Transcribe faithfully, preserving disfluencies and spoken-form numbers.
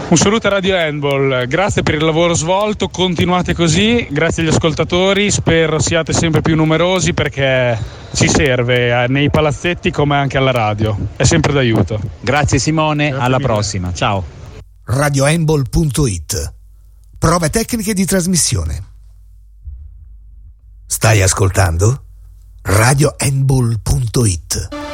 Un saluto a Radio Handball, grazie per il lavoro svolto, continuate così, grazie agli ascoltatori, spero siate sempre più numerosi perché ci serve nei palazzetti come anche alla radio, è sempre d'aiuto. Grazie Simone, Grazie alla mille. prossima, ciao. radio handball punto it. Prove tecniche di trasmissione. Stai ascoltando? radio handball punto it.